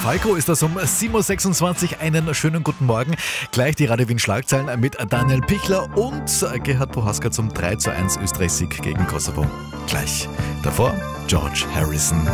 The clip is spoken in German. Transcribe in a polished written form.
Falco ist das um 7.26 Uhr. Einen schönen guten Morgen. Gleich die Radio Wien Schlagzeilen mit Daniel Pichler und Gerhard Prohaska zum 3:1 Österreich-Sieg gegen Kosovo. Gleich. Davor George Harrison.